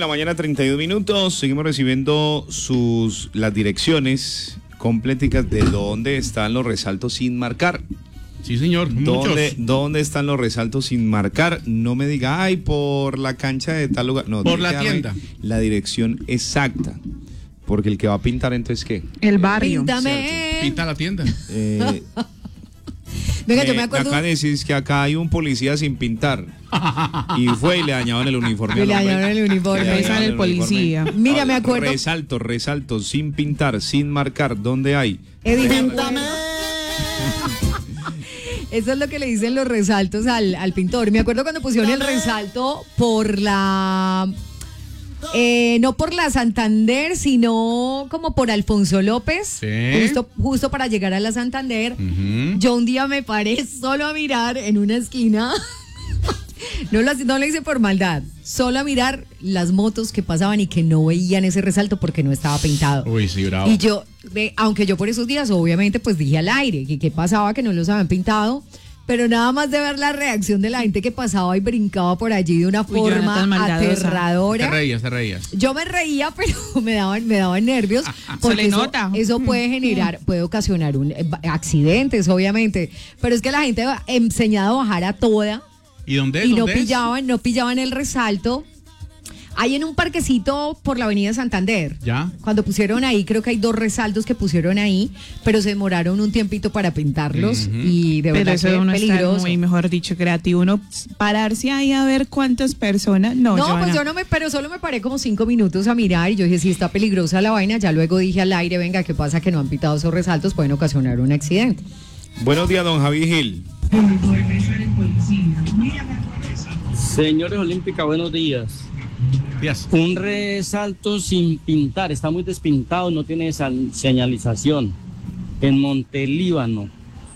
la mañana, 32 minutos. Seguimos recibiendo las direcciones completas de dónde están los resaltos sin marcar. Sí, señor, muchos. ¿Dónde están los resaltos sin marcar? No me diga, ay, por la cancha de tal lugar. No, por la tienda. La dirección exacta. Porque el que va a pintar, entonces, ¿qué? El barrio. Píntame. Pinta la tienda. Venga, yo me acuerdo. Acá decís que acá hay un policía sin pintar. Y fue y le dañaban el uniforme. Le dañaron el uniforme. Le dañaron el policía. Mira, me acuerdo. Resalto, sin pintar, sin marcar. ¿Dónde hay? Píntame. Eso es lo que le dicen los resaltos al pintor. Me acuerdo cuando pusieron el resalto por la... no por la Santander, sino como por Alfonso López, sí. justo para llegar a la Santander. Uh-huh. Yo un día me paré solo a mirar en una esquina, no lo hice por maldad, solo a mirar las motos que pasaban y que no veían ese resalto porque no estaba pintado. Uy, sí, bravo. Y yo, aunque yo por esos días obviamente pues dije al aire que qué pasaba, que no los habían pintado. Pero nada más de ver la reacción de la gente que pasaba y brincaba por allí de una forma aterradora. Te reías. Yo me reía, pero me daban nervios. Porque eso puede ocasionar accidentes, obviamente. Pero es que la gente ha enseñado a bajar a toda. ¿Y dónde es? Y no pillaban el resalto. Hay en un parquecito por la avenida Santander. ¿Ya? Cuando pusieron ahí, creo que hay 2 resaltos que pusieron ahí, pero se demoraron un tiempito para pintarlos. Uh-huh. Y de verdad eso que uno peligroso. Está muy, mejor dicho, creativo. Uno pararse ahí a ver cuántas personas. No, pues pero solo me paré como 5 minutos a mirar y yo dije, sí, está peligrosa la vaina. Ya luego dije al aire, venga, ¿qué pasa? Que no han pintado esos resaltos, pueden ocasionar un accidente. Buenos días, don Javi Gil. Señores Olímpica, buenos días. Yes. Un resalto sin pintar, está muy despintado, no tiene señalización. En Montelíbano,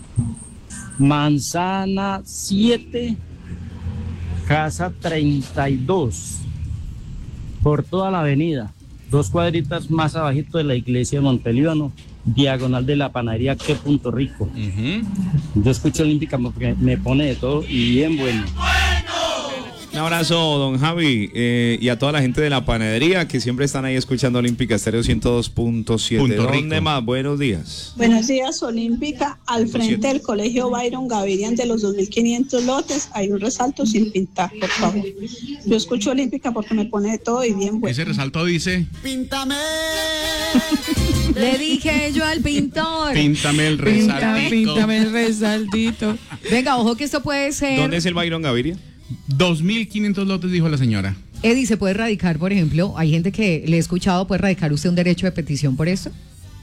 Manzana 7, Casa 32, por toda la avenida, 2 cuadritas más abajito de la iglesia de Montelíbano, diagonal de la panadería Que Punto Rico. Uh-huh. Yo escucho Olímpica porque me pone de todo y bien bueno. Un abrazo, don Javi, y a toda la gente de la panadería que siempre están ahí escuchando Olímpica Estéreo 102.7. ¿Dónde más? Buenos días. Buenos días, Olímpica. Al frente del colegio Byron Gaviria, de los 2.500 lotes, hay un resalto sin pintar, por favor. Yo escucho Olímpica porque me pone de todo y bien bueno. Ese resalto dice... ¡Píntame! Le dije yo al pintor. Píntame el resaltito. Píntame el resaltito. Venga, ojo que esto puede ser... ¿Dónde es el Byron Gaviria? 2.500 lotes, dijo la señora. Eddie, ¿se puede radicar, por ejemplo? Hay gente que le he escuchado, ¿puede radicar usted un derecho de petición por esto?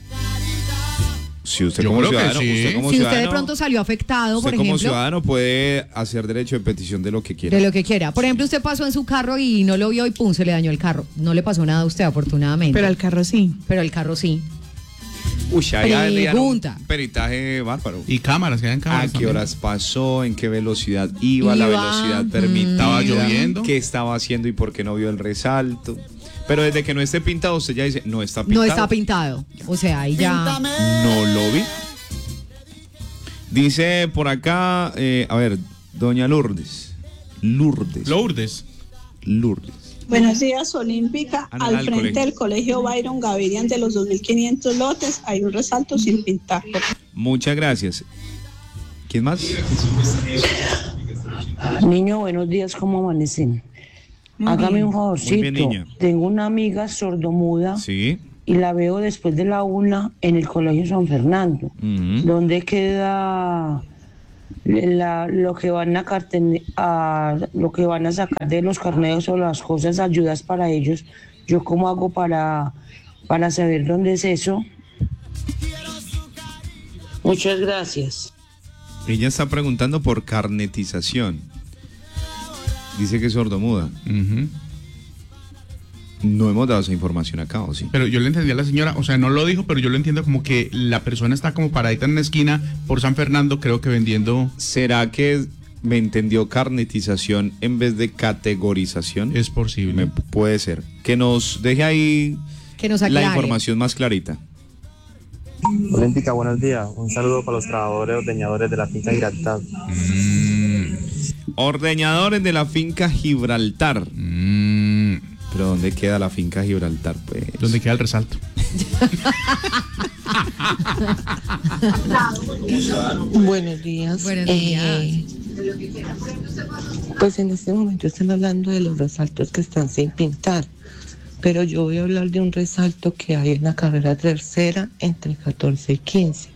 Si usted como ciudadano, si usted de pronto salió afectado, por ejemplo. Como ciudadano puede hacer derecho de petición de lo que quiera. De lo que quiera. Por ejemplo, usted pasó en su carro y no lo vio y pum, se le dañó el carro. No le pasó nada a usted, afortunadamente. Pero al carro sí. Uy, allá un peritaje bárbaro. Y cámaras, que hayan cámaras. ¿A qué horas pasó? ¿En qué velocidad iba? La velocidad permitida. ¿Estaba lloviendo? ¿Qué estaba haciendo y por qué no vio el resalto? Pero desde que no esté pintado, usted ya dice, no está pintado. No está pintado. O sea, ahí ya... Píntame. No lo vi. Dice por acá, a ver, doña Lourdes. Buenos días, Olímpica. Al frente del colegio Byron Gaviria, de los 2.500 lotes, hay un resalto sin pintar. Muchas gracias. ¿Quién más? Niño, buenos días, ¿cómo amanecen? Hágame un favorcito. Muy bien, niña. Tengo una amiga sordomuda. Sí. Y la veo después de la 1 en el colegio San Fernando. Uh-huh. ¿Dónde queda lo que van lo que van a sacar de los carneros o las cosas, ayudas para ellos? ¿Yo cómo hago para saber dónde es eso? Muchas gracias. Ella está preguntando por carnetización. Dice que es sordomuda. Uh-huh. No hemos dado esa información acá, ¿o sí? Pero yo le entendí a la señora, o sea, no lo dijo, pero yo lo entiendo como que la persona está como paradita en una esquina por San Fernando, creo que vendiendo... ¿Será que me entendió carnetización en vez de categorización? Es posible. Puede ser. Que nos deje ahí la información más clarita. Olímpica, buenos días. Un saludo para los trabajadores ordeñadores de la finca Gibraltar. Ordeñadores de la finca Gibraltar. Pero ¿dónde queda la finca Gibraltar, pues? ¿Dónde queda el resalto? Buenos días. Buenos días. Pues en este momento están hablando de los resaltos que están sin pintar, pero yo voy a hablar de un resalto que hay en la carrera tercera entre 14 y 15.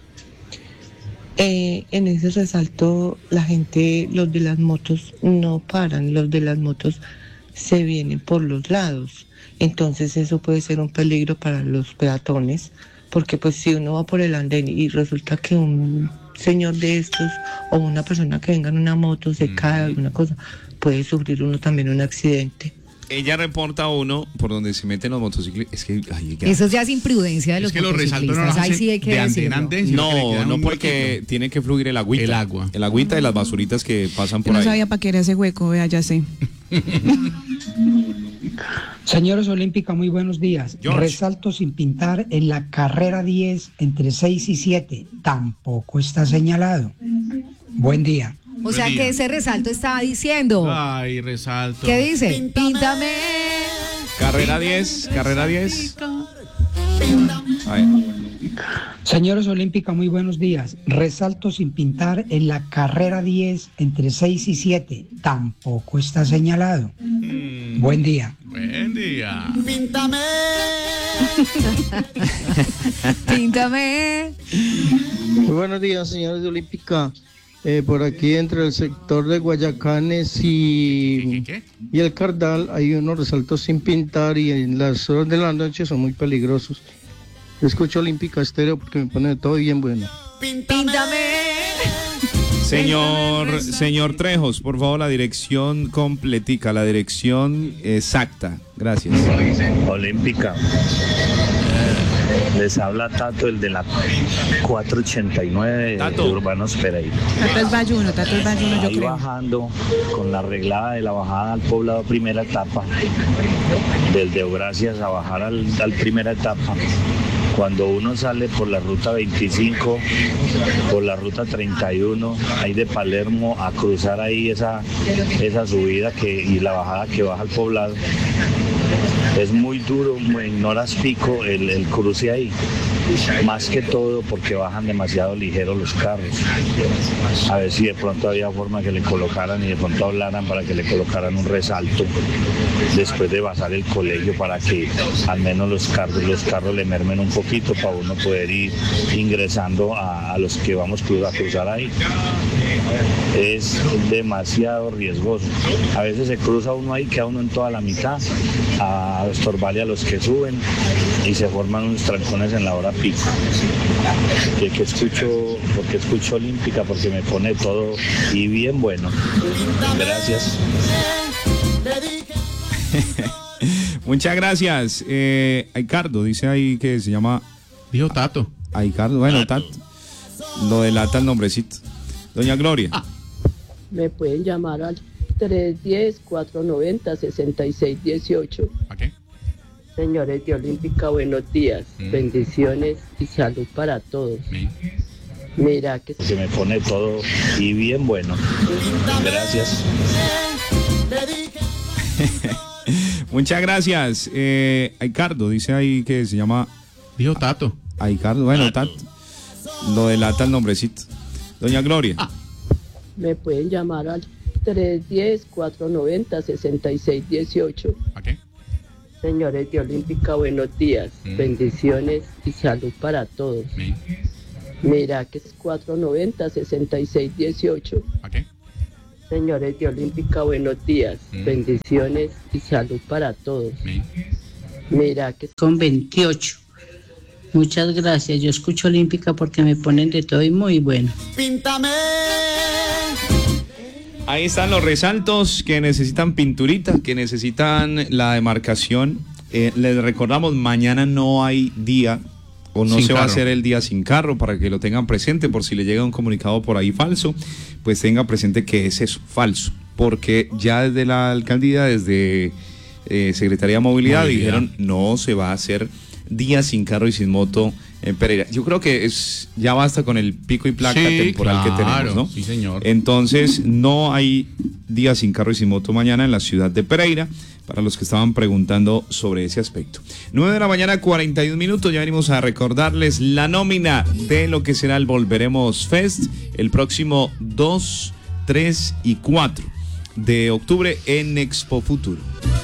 En ese resalto la gente, los de las motos no paran, los de las motos se vienen por los lados, entonces eso puede ser un peligro para los peatones, porque pues si uno va por el andén y resulta que un señor de estos o una persona que venga en una moto se cae alguna cosa, puede sufrir uno también un accidente. Ella reporta uno por donde se meten los motociclistas. Es que eso ya es imprudencia de los motociclistas. Ahí sí hay que decirlo. No, porque tiene que fluir el agüita. El agüita de las basuritas que pasan por ahí. No sabía para qué era ese hueco, vea, ya sé. Señores Olímpica, muy buenos días. George. Resalto sin pintar en la carrera 10 entre 6 y 7. Tampoco está señalado. Buen día. O sea que ese resalto estaba diciendo. Ay, resalto. ¿Qué dice? Píntame. Carrera 10, carrera 10. A ver. Señores Olímpica, muy buenos días. Resalto sin pintar en la carrera 10 entre 6 y 7. Tampoco está señalado. Buen día. Buen día. Píntame. Píntame. Muy buenos días, señores de Olímpica. Por aquí entre el sector de Guayacanes y el Cardal hay unos resaltos sin pintar y en las horas de la noche son muy peligrosos. Escucho Olímpica Estéreo porque me pone todo bien bueno. Píntame. Señor Trejos, por favor, la dirección completica, la dirección exacta. Gracias. Olímpica. Les habla Tato, el de la 489 de Urbanos Pereira. Tato es Bayuno, yo Ahí creo. Bajando con la arreglada de la bajada al poblado primera etapa, desde Euracias a bajar al primera etapa. Cuando uno sale por la ruta 25, por la ruta 31, ahí de Palermo a cruzar ahí esa subida y la bajada que baja al poblado, es muy duro en horas pico el cruce ahí, más que todo porque bajan demasiado ligeros los carros. A ver si de pronto había forma que le colocaran y de pronto hablaran para que le colocaran un resalto después de pasar el colegio para que al menos los carros le mermen un poquito para uno poder ir ingresando a los que vamos a cruzar ahí. Es demasiado riesgoso. A veces se cruza uno ahí, queda uno en toda la mitad a estorbarle a los que suben y se forman unos trancones en la hora pico. Porque escucho Olímpica, porque me pone todo y bien bueno. Gracias. Muchas gracias. Aicardo, dice ahí que se llama... Dijo Tato. Aicardo, bueno, Tato. Lo delata el nombrecito. Doña Gloria. Me pueden llamar al 310-490-6618. ¿A qué? Señores de Olímpica, buenos días. Bendiciones y salud para todos. Mira que me pone todo y bien bueno. Gracias. Muchas gracias. Aicardo, dice ahí que se llama... Dijo Tato. Aicardo, bueno, Tato. Lo delata el nombrecito. Doña Gloria. me pueden llamar al 310-490-6618. ¿A qué? Señores de Olímpica, buenos días. Bendiciones y salud para todos. Mira que es 490-6618. ¿A qué? Señores de Olímpica, buenos días. Bendiciones y salud para todos. Mira que con 28. Muchas gracias. Yo escucho Olímpica porque me ponen de todo y muy bueno. Píntame. Ahí están los resaltos que necesitan pinturita, que necesitan la demarcación. Les recordamos, mañana no hay día, o no sin se va a carro. hacer el día sin carro, para que lo tengan presente, por si le llega un comunicado por ahí falso, pues tenga presente que es eso, falso, porque ya desde la alcaldía, desde Secretaría de Movilidad, dijeron no se va a hacer día sin carro y sin moto en Pereira. Yo creo que ya basta con el pico y placa temporal que tenemos, ¿no? Sí, señor. Entonces no hay día sin carro y sin moto mañana en la ciudad de Pereira. para los que estaban preguntando sobre ese aspecto. 9 de la mañana, 41 minutos, ya venimos a recordarles la nómina de lo que será el Volveremos Fest el próximo 2, 3 y 4 de octubre en Expo Futuro.